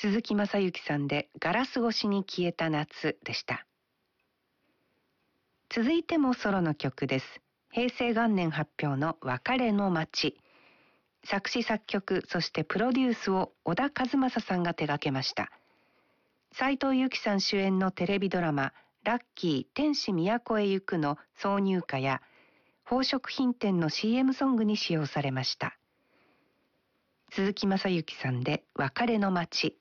鈴木雅之さんでガラス越しに消えた夏でした。続いてもソロの曲です。平成元年発表の別れの街。作詞作曲そしてプロデュースを小田和正さんが手掛けました。斉藤由貴さん主演のテレビドラマラッキー天使都へ行くの挿入歌や宝飾品店の CM ソングに使用されました。鈴木雅之さんで別れの街。